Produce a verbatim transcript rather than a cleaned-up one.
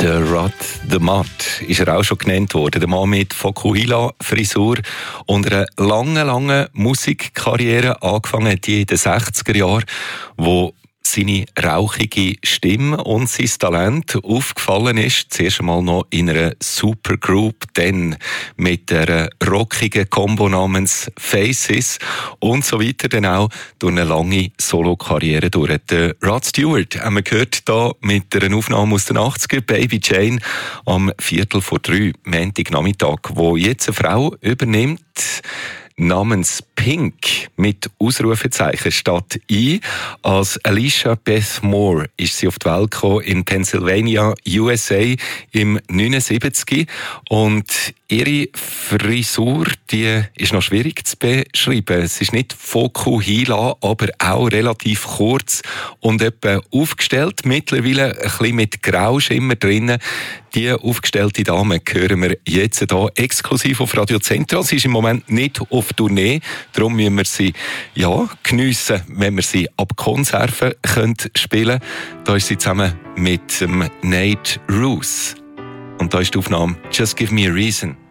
Der Rod the Mud ist er auch schon genannt worden. Der Mann mit Fokuhila-Frisur und einer langen, langen Musikkarriere. Angefangen hat die in den sechziger Jahren, wo seine rauchige Stimme und sein Talent aufgefallen ist. Zuerst einmal noch in einer Supergroup, dann mit einer rockigen Combo namens Faces und so weiter, dann auch durch eine lange Solo-Karriere durch. Der Rod Stewart haben wir gehört hier mit einer Aufnahme aus den achtziger, Baby Jane, am Viertel vor drei, Montagnachmittag, wo jetzt eine Frau übernimmt, namens Pink mit Ausrufezeichen statt I. Als Alicia Beth Moore ist sie auf die Welt gekommen in Pennsylvania, U S A im neunundsiebzig. Und ihre Frisur, die ist noch schwierig zu beschreiben. Es ist nicht Fokuhila, aber auch relativ kurz und etwa aufgestellt. Mittlerweile ein bisschen mit Grauschimmer drinnen. Die aufgestellte Dame hören wir jetzt hier exklusiv auf Radio Central. Sie ist im Moment nicht auf Tournee, darum müssen wir sie ja, geniessen, wenn wir sie ab Konserven können spielen können. Da ist sie zusammen mit ähm, Nate Roos. Und da ist die Aufnahme «Just Give Me a Reason».